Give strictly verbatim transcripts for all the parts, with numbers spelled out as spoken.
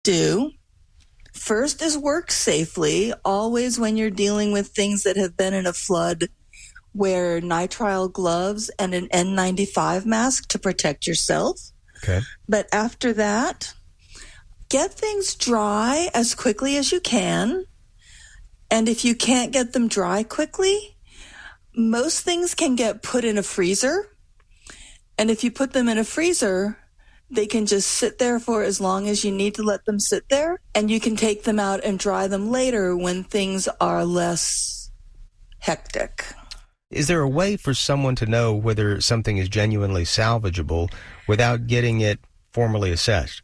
do, first is work safely. Always when you're dealing with things that have been in a flood, wear nitrile gloves and an N ninety-five mask to protect yourself. Okay. But after that, get things dry as quickly as you can. And if you can't get them dry quickly, most things can get put in a freezer. And if you put them in a freezer, they can just sit there for as long as you need to let them sit there. And you can take them out and dry them later when things are less hectic. Is there a way for someone to know whether something is genuinely salvageable without getting it formally assessed?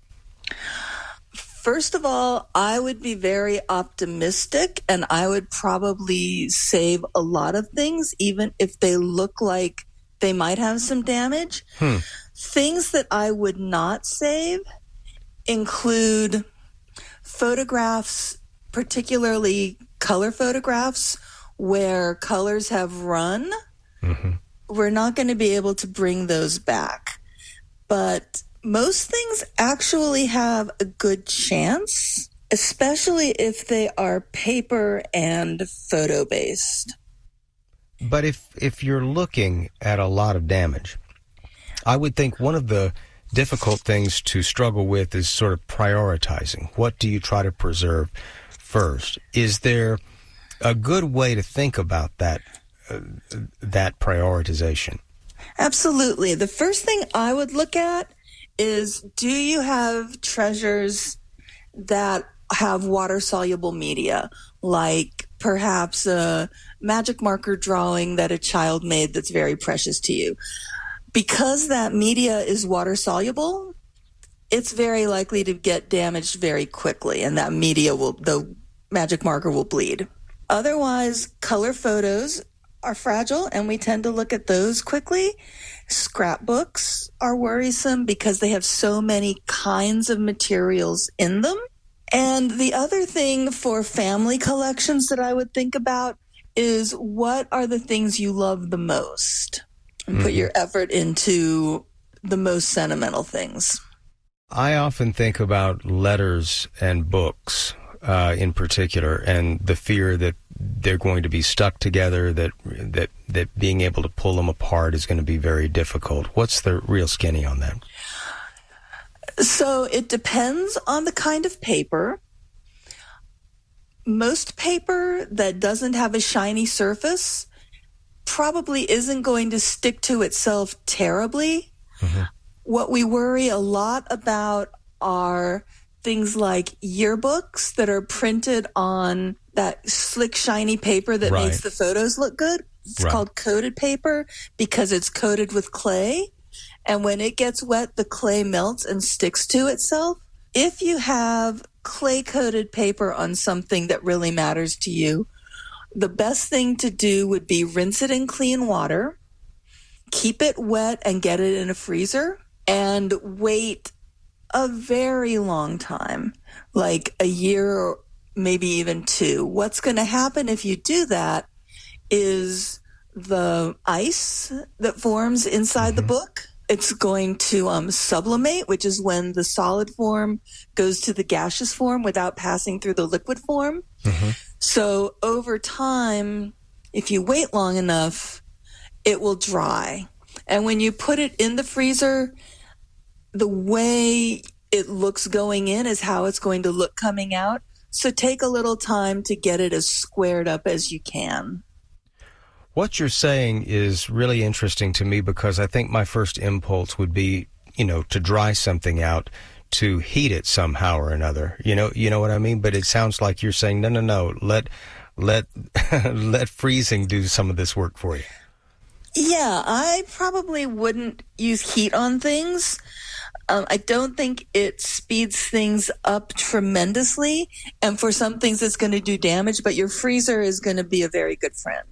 First of all, I would be very optimistic, and I would probably save a lot of things, even if they look like they might have some damage. Hmm. Things that I would not save include photographs, particularly color photographs, where colors have run. Mm-hmm. We're not going to be able to bring those back. But most things actually have a good chance, especially if they are paper and photo-based. But if, if you're looking at a lot of damage, I would think one of the difficult things to struggle with is sort of prioritizing. What do you try to preserve first? Is there a good way to think about that uh, that prioritization? Absolutely. The first thing I would look at is, do you have treasures that have water-soluble media, like perhaps a magic marker drawing that a child made that's very precious to you? Because that media is water-soluble, it's very likely to get damaged very quickly, and that media will, the magic marker will bleed. Otherwise, color photos are fragile, and we tend to look at those quickly. Scrapbooks are worrisome because they have so many kinds of materials in them. And the other thing for family collections that I would think about is, what are the things you love the most? And mm-hmm. put your effort into the most sentimental things. I often think about letters and books. Uh, in particular, and the fear that they're going to be stuck together, that that that being able to pull them apart is going to be very difficult. What's the real skinny on that? So it depends on the kind of paper. Most paper that doesn't have a shiny surface probably isn't going to stick to itself terribly. Mm-hmm. What we worry a lot about are things like yearbooks that are printed on that slick, shiny paper that right. makes the photos look good. It's right. called coated paper because it's coated with clay. And when it gets wet, the clay melts and sticks to itself. If you have clay-coated paper on something that really matters to you, the best thing to do would be rinse it in clean water, keep it wet and get it in a freezer, and wait a very long time, like a year or maybe even two. What's going to happen if you do that is the ice that forms inside mm-hmm. the book, it's going to um, sublimate, which is when the solid form goes to the gaseous form without passing through the liquid form. Mm-hmm. So over time, if you wait long enough, it will dry. And when you put it in the freezer, the way it looks going in is how it's going to look coming out. So take a little time to get it as squared up as you can. What you're saying is really interesting to me, because I think my first impulse would be, you know, to dry something out, to heat it somehow or another. You know, you know what I mean? But it sounds like you're saying, no, no, no, let, let, let freezing do some of this work for you. Yeah, I probably wouldn't use heat on things. Um, I don't think it speeds things up tremendously. And for some things, it's going to do damage, but your freezer is going to be a very good friend.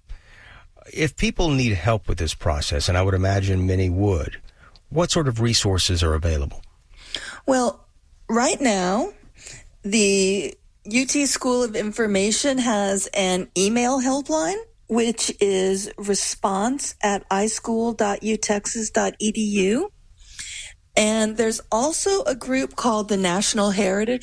If people need help with this process, and I would imagine many would, what sort of resources are available? Well, right now, the U T School of Information has an email helpline, which is response at i school dot u texas dot e d u. And there's also a group called the National Heritage